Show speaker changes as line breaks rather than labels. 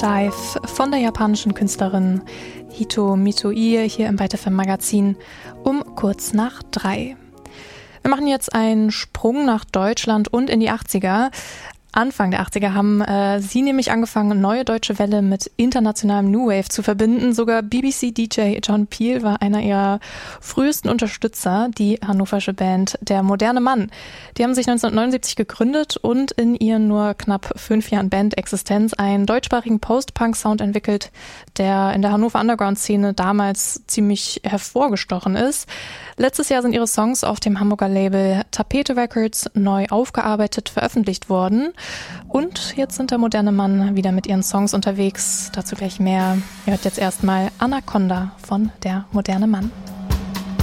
Dive von der japanischen Künstlerin Hito Mitoi hier im Byte FM Magazin um kurz nach 3. Wir machen jetzt einen Sprung nach Deutschland und in die 80er. Anfang der 80er haben sie nämlich angefangen, neue deutsche Welle mit internationalem New Wave zu verbinden. Sogar BBC-DJ John Peel war einer ihrer frühesten Unterstützer, die hannoversche Band Der moderne Mann. Die haben sich 1979 gegründet und in ihren nur knapp 5 Jahren Bandexistenz einen deutschsprachigen Post-Punk-Sound entwickelt, der in der Hannover Underground-Szene damals ziemlich hervorgestochen ist. Letztes Jahr sind ihre Songs auf dem Hamburger Label Tapete Records neu aufgearbeitet veröffentlicht worden. Und jetzt sind der moderne Mann wieder mit ihren Songs unterwegs. Dazu gleich mehr. Ihr hört jetzt erstmal Anaconda von Der moderne Mann.